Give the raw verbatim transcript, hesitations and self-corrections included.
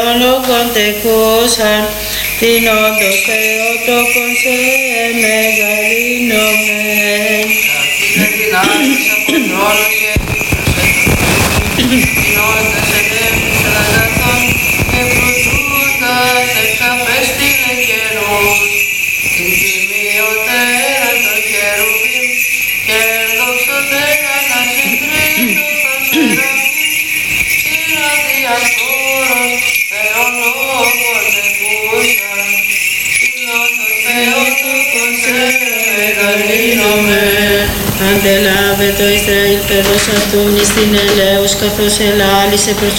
λόγων τεκούσαν, την όντως Θεοτόκον σε μεγαλύνομεν. Καθήτε δυνάμεις από τρόλο και κοινότητας εδέμνης ελαδαθών και προτρούντας εξαπέστειλε καιρούς. Την τιμιωτέρα των χερουβίμ και ενδοξωτέρα να συντρίτω των σεραφείμ. Την αδιαφόρος Θεολόγων τεκούσαν, την όντως Θεοτόκον σε μεγαλύνομεν. Αντελάβε το Ισραήλ παιδός αυτού εις την ελέους, καθώς ελάλησε προς